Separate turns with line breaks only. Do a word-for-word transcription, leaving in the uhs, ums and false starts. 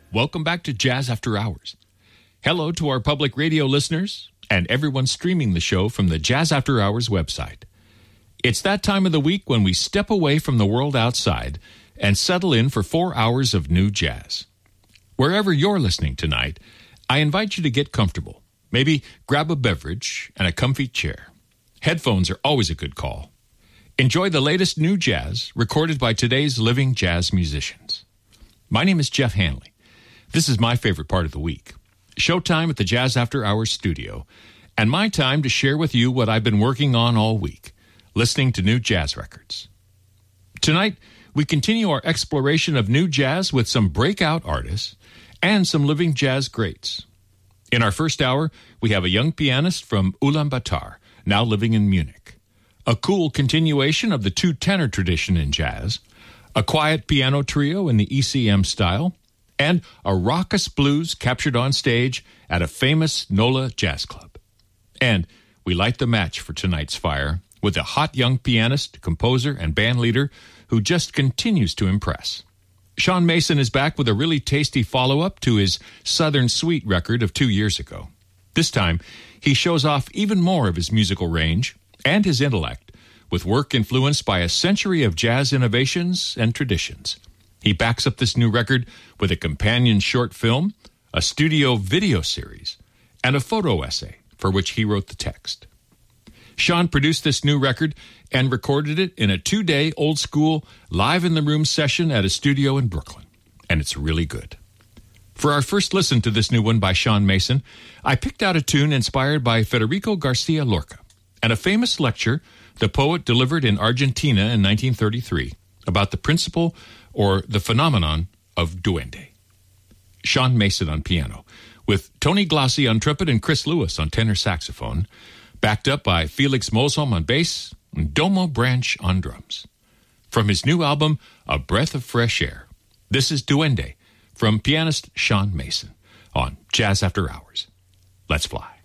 Welcome back to Jazz After Hours. Hello to our public radio listeners and everyone streaming the show from the Jazz After Hours website. It's that time of the week when we step away from the world outside and settle in for four hours of new jazz. Wherever you're listening tonight, I invite you to get comfortable. Maybe grab a beverage and a comfy chair. Headphones are always a good call. Enjoy the latest new jazz recorded by today's living jazz musicians. My name is Jeff Hanley. This is my favorite part of the week, showtime at the Jazz After Hours studio, and my time to share with you what I've been working on all week, listening to new jazz records. Tonight, we continue our exploration of new jazz with some breakout artists and some living jazz greats. In our first hour, we have a young pianist from Ulaanbaatar, now living in Munich, a cool continuation of the two-tenor tradition in jazz, a quiet piano trio in the E C M style, and a raucous blues captured on stage at a famous NOLA jazz club. And we light the match for tonight's fire with a hot young pianist, composer, and band leader who just continues to impress. Sean Mason is back with a really tasty follow-up to his Southern Suite record of two years ago. This time, he shows off even more of his musical range and his intellect with work influenced by a century of jazz innovations and traditions. He backs up this new record with a companion short film, a studio video series, and a photo essay for which he wrote the text. Sean produced this new record and recorded it in a two-day old-school live-in-the-room session at a studio in Brooklyn, and it's really good. For our first listen to this new one by Sean Mason, I picked out a tune inspired by Federico Garcia Lorca and a famous lecture the poet delivered in Argentina in nineteen thirty-three about the principle or the phenomenon of duende. Sean Mason on piano, with Tony Glassie on trumpet and Chris Lewis on tenor saxophone, backed up by Felix Mosholm on bass and Domo Branch on drums. From his new album, A Breath of Fresh Air, this is Duende from pianist Sean Mason on Jazz After Hours. Let's fly.